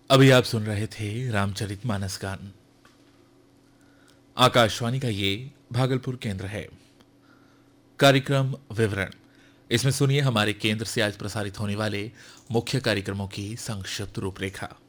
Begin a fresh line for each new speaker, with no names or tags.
अभी आप सुन रहे थे रामचरितमानस गान। आकाशवाणी का ये भागलपुर केंद्र है। कार्यक्रम विवरण, इसमें सुनिए हमारे केंद्र से आज प्रसारित होने वाले मुख्य कार्यक्रमों की संक्षिप्त रूपरेखा।